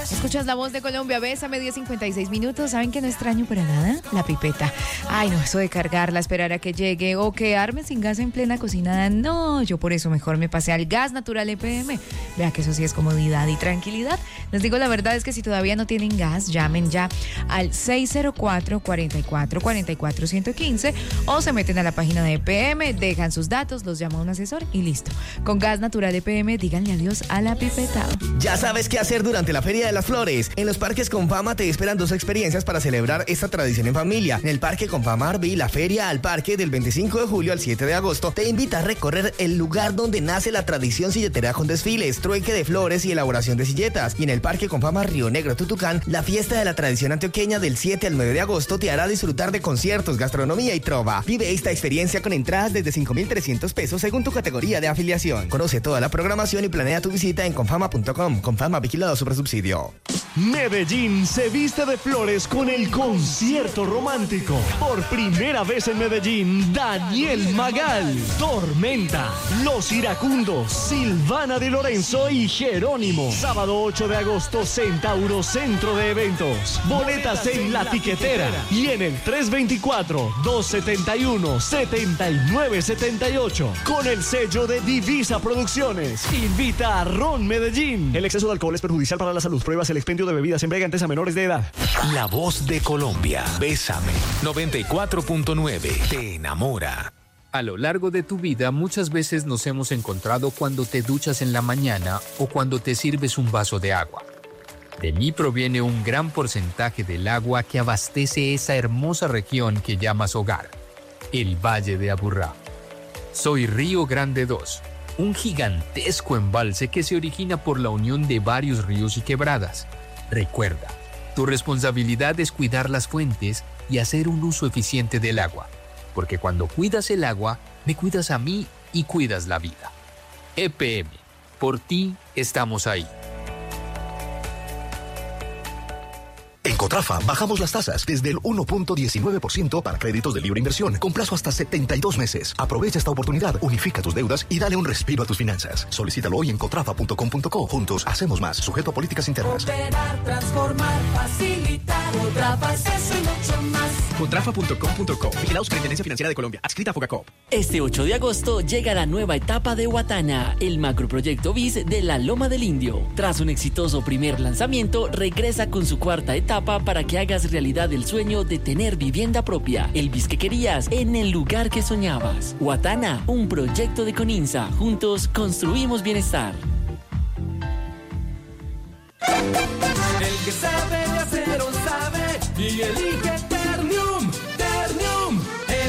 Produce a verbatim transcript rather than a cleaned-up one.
Escuchas La Voz de Colombia, Bésame, diez cincuenta y seis minutos. ¿Saben que no extraño para nada? La pipeta. Ay, no, eso de cargarla, esperar a que llegue o quedarme sin gas en plena cocinada, no, yo por eso mejor me pasé al gas natural E P M. Vea que eso sí es comodidad y tranquilidad. Les digo, la verdad es que si todavía no tienen gas, llamen ya al seis cero cuatro, cuatro cuatro, cuatro cuatro uno cinco o se meten a la página de E P M, dejan sus datos, los llama un asesor y listo. Con gas natural E P M, díganle adiós a la pipeta. Ya sabes qué hacer durante la Feria de las Flores. En los parques Confama te esperan dos experiencias para celebrar esta tradición en familia. En el Parque Confama Arby, la Feria al Parque del veinticinco de julio al siete de agosto te invita a recorrer el lugar donde nace la tradición silletera con desfiles, trueque de flores y elaboración de silletas. Y en el Parque Confama Río Negro Tutucán, la fiesta de la tradición antioqueña del siete al nueve de agosto te hará disfrutar de conciertos, gastronomía y trova. Vive esta experiencia con entradas desde cinco mil trescientos pesos según tu categoría de afiliación. Conoce toda la programación y planea tu visita en confama punto com. Confama, vigilado supersubsidio. Medellín se viste de flores con el concierto romántico. Por primera vez en Medellín, Daniel Magal, Tormenta, Los Iracundos, Silvana de Lorenzo y Jerónimo. Sábado ocho de agosto, Centauro Centro de Eventos. Boletas en La Tiquetera y en el tres veinticuatro, dos setenta y uno, setenta y nueve setenta y ocho. Con el sello de Divisa Producciones. Invita a Ron Medellín. El exceso de alcohol es perjudicial para la salud. Pruebas el expendio de bebidas embriagantes a menores de edad. La Voz de Colombia. Bésame. noventa y cuatro punto nueve. Te enamora. A lo largo de tu vida muchas veces nos hemos encontrado cuando te duchas en la mañana o cuando te sirves un vaso de agua. De mí proviene un gran porcentaje del agua que abastece esa hermosa región que llamas hogar, el Valle de Aburrá. Soy Río Grande dos, un gigantesco embalse que se origina por la unión de varios ríos y quebradas. Recuerda, tu responsabilidad es cuidar las fuentes y hacer un uso eficiente del agua, porque cuando cuidas el agua, me cuidas a mí y cuidas la vida. E P M, por ti estamos ahí. En Cotrafa bajamos las tasas desde el uno punto diecinueve por ciento para créditos de libre inversión con plazo hasta setenta y dos meses. Aprovecha esta oportunidad, unifica tus deudas y dale un respiro a tus finanzas. Solicítalo hoy en cotrafa punto com punto co. Juntos hacemos más, sujeto a políticas internas. Operar, transformar, facilitar. Cotrafa es eso y mucho más. cotrafa punto com punto co. Vigilado Superintendencia Financiera de Colombia. Adscrita a Fogacop. Este ocho de agosto llega la nueva etapa de Huatana, el macroproyecto B I S de la Loma del Indio. Tras un exitoso primer lanzamiento, regresa con su cuarta etapa para que hagas realidad el sueño de tener vivienda propia, el B I S que querías en el lugar que soñabas. Huatana, un proyecto de Coninsa. Juntos construimos bienestar. El que sabe de acero sabe y elige